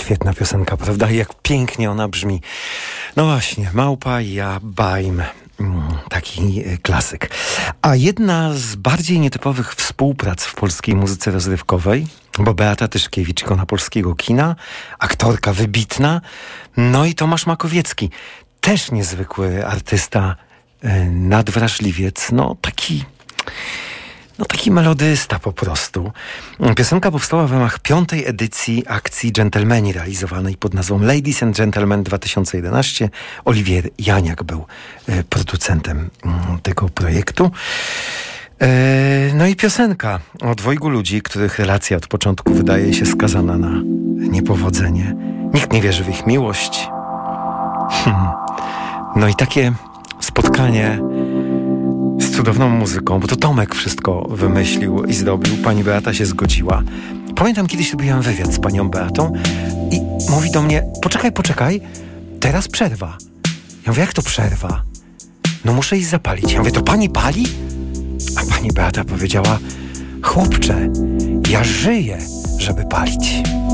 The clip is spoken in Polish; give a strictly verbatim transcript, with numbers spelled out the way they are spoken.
Świetna piosenka, prawda? Jak pięknie ona brzmi. No właśnie, Małpa i ja, Bajm. Taki klasyk. A jedna z bardziej nietypowych współprac w polskiej muzyce rozrywkowej, bo Beata Tyszkiewicz, ikona polskiego kina, aktorka wybitna, no i Tomasz Makowiecki, też niezwykły artysta, nadwrażliwiec, no taki... No taki melodysta po prostu. Piosenka powstała w ramach piątej edycji akcji Dżentelmeni realizowanej pod nazwą Ladies and Gentlemen dwa tysiące jedenaście. Oliwier Janiak był e, producentem m, tego projektu. E, no i piosenka o dwojgu ludzi, których relacja od początku wydaje się skazana na niepowodzenie. Nikt nie wierzy w ich miłość. Hmm. No i takie spotkanie z cudowną muzyką, bo to Tomek wszystko wymyślił i zrobił. Pani Beata się zgodziła. Pamiętam, kiedyś robiłem wywiad z panią Beatą i mówi do mnie: poczekaj, poczekaj, teraz przerwa. Ja mówię: jak to przerwa? No muszę iść zapalić. Ja mówię: to pani pali? A pani Beata powiedziała: chłopcze, ja żyję, żeby palić.